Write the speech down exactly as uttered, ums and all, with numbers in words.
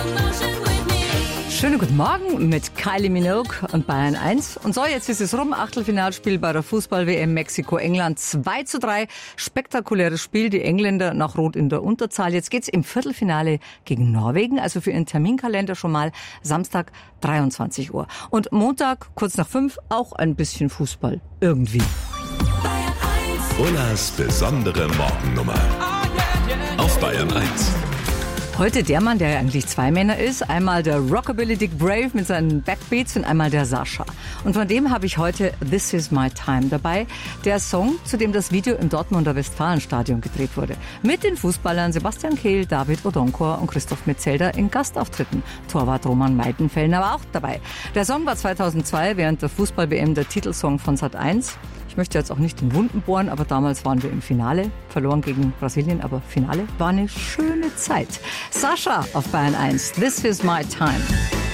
Schönen guten Morgen mit Kylie Minogue und Bayern eins. Und so, jetzt ist es rum. Achtelfinalspiel bei der Fußball-W M Mexiko-England zwei zu drei. Spektakuläres Spiel. Die Engländer nach Rot in der Unterzahl. Jetzt geht's im Viertelfinale gegen Norwegen. Also für Ihren Terminkalender schon mal Samstag dreiundzwanzig Uhr. Und Montag kurz nach fünf auch ein bisschen Fußball. Irgendwie. Ullas besondere Morgennummer auf Bayern eins. Heute der Mann, der ja eigentlich zwei Männer ist. Einmal der Rockabilly Dick Brave mit seinen Backbeats und einmal der Sascha. Und von dem habe ich heute This Is My Time dabei. Der Song, zu dem das Video im Dortmunder Westfalenstadion gedreht wurde. Mit den Fußballern Sebastian Kehl, David Odonkor und Christoph Metzelder in Gastauftritten. Torwart Roman Meidenfellner war auch dabei. Der Song war zweitausendzwei während der Fußball-W M der Titelsong von Sat eins. Ich möchte jetzt auch nicht in Wunden bohren, aber damals waren wir im Finale, verloren gegen Brasilien, aber Finale war eine schöne Zeit. Sascha auf Bayern eins, This Is My Time.